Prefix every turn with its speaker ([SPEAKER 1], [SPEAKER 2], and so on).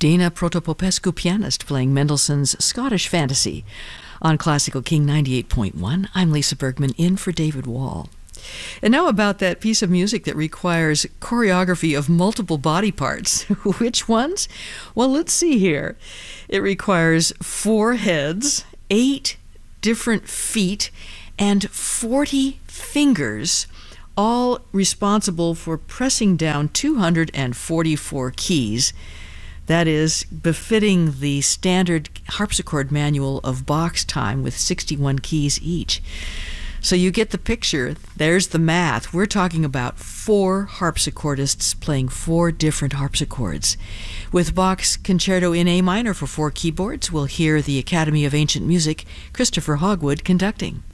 [SPEAKER 1] Dana Protopopescu, pianist, playing Mendelssohn's Scottish Fantasy on Classical King 98.1. I'm Lisa Bergman, in for David Wall. And now about that piece of music that requires choreography of multiple body parts. Which ones? Well, let's see here. It requires 4 heads, 8 different feet, and 40 fingers, all responsible for pressing down 244 keys. That is befitting the standard harpsichord manual of Bach's time with 61 keys each. So you get the picture. There's the math. We're talking about 4 harpsichordists playing 4 different harpsichords. With Bach's Concerto in A minor for 4 keyboards, we'll hear the Academy of Ancient Music, Christopher Hogwood, conducting.